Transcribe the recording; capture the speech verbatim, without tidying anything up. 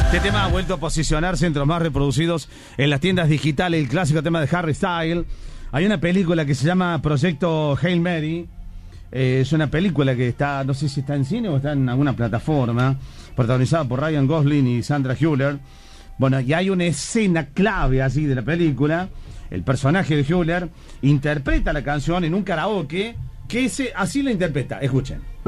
Este tema ha vuelto a posicionarse entre los más reproducidos en las tiendas digitales, el clásico tema de Harry Styles. Hay una película que se llama Proyecto Hail Mary. Eh, es una película que está, no sé si está en cine o está en alguna plataforma, protagonizada por Ryan Gosling y Sandra Hüller. Bueno, y hay una escena clave así de la película. El personaje de Hüller interpreta la canción en un karaoke, que ese, así la interpreta. Escuchen.